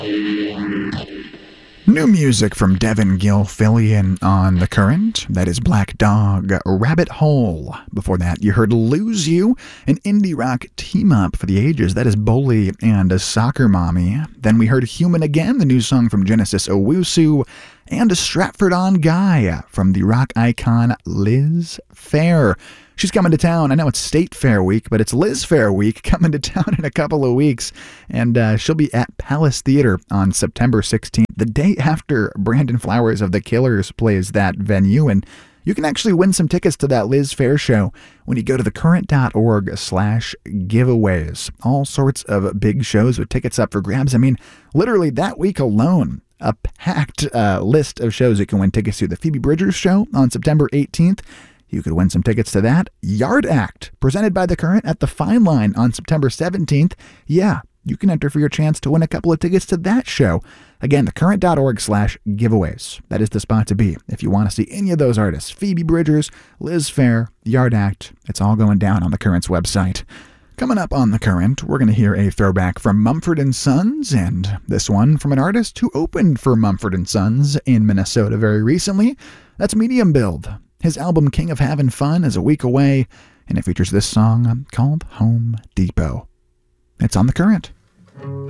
New music from Devin Gilfillian on The Current. That is Black Dog, Rabbit Hole. Before that, you heard Lose You, an indie rock team-up for the ages. That is Bully and a Soccer Mommy. Then we heard Human Again, the new song from Genesis Owusu, and a Stratford-on-Guy from the rock icon Liz Phair. She's coming to town. I know it's State Fair Week, but it's Liz Fair Week coming to town in a couple of weeks. And she'll be at Palace Theater on September 16th, the day after Brandon Flowers of The Killers plays that venue. And you can actually win some tickets to that Liz Fair show when you go to thecurrent.org/giveaways. All sorts of big shows with tickets up for grabs. I mean, literally that week alone, a packed list of shows you can win tickets to. The Phoebe Bridgers show on September 18th. You could win some tickets to that. Yard Act, presented by The Current at the Fine Line on September 17th. Yeah, you can enter for your chance to win a couple of tickets to that show. Again, thecurrent.org/giveaways. That is the spot to be if you want to see any of those artists. Phoebe Bridgers, Liz Phair, Yard Act. It's all going down on The Current's website. Coming up on The Current, we're going to hear a throwback from Mumford & Sons, and this one from an artist who opened for Mumford & Sons in Minnesota very recently. That's Medium Build. His album King of Havin' Fun is a week away, and it features this song called Home Depot. It's on The Current.